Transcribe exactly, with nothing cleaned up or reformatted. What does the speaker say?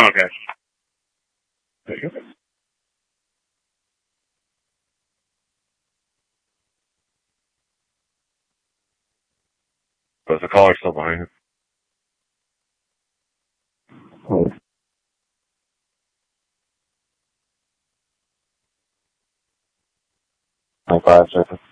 Okay. There you go. But the caller's still behind you. Oh, five seconds.